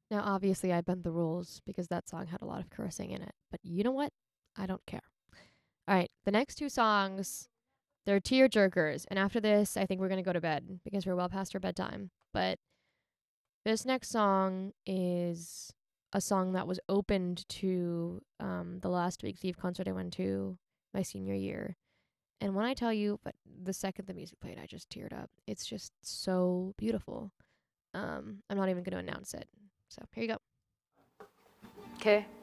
Now, obviously, I bent the rules because that song had a lot of cursing in it. But you know what? I don't care. All right, the next two songs, they're tear jerkers. And after this, I think we're going to go to bed because we're well past our bedtime. But this next song is a song that was opened to the last Big Thief concert I went to my senior year. And when I tell you, but the second the music played, I just teared up. It's just so beautiful. I'm not even going to announce it. So here you go. Okay.